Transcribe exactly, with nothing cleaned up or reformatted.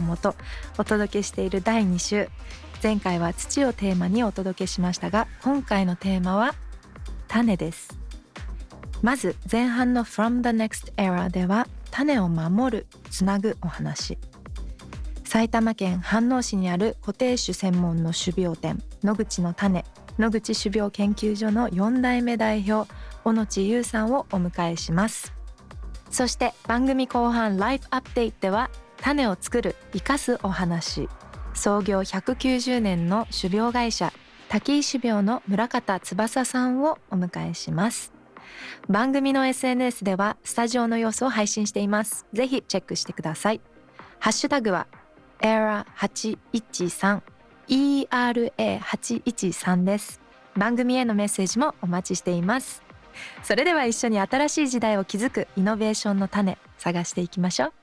もとお届けしているだいに週、前回は土をテーマにお届けしましたが、今回のテーマは種です。まず前半の From the Next Era では種を守る、つなぐお話。埼玉県飯能市にある固定種専門の種苗店、野口の種、野口種苗研究所のよん代目代表、小野地優さんをお迎えします。そして番組後半 Life Update では種を作る、生かすお話。創業ひゃくきゅうじゅうねんの種苗会社、滝井種苗の村方翼さんをお迎えします。番組の エスエヌエス ではスタジオの様子を配信しています。ぜひチェックしてください。ハッシュタグは エラーはちいちさん イーアールエーはちいちさん です。番組へのメッセージもお待ちしています。それでは一緒に新しい時代を築くイノベーションの種、探していきましょう。